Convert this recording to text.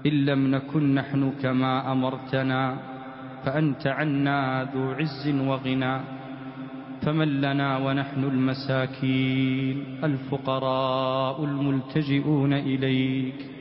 إن لم نكن نحن كما أمرتنا، فأنت عنا ذو عز وغنى. فمن لنا ونحن المساكين الفقراء الملتجئون إليك؟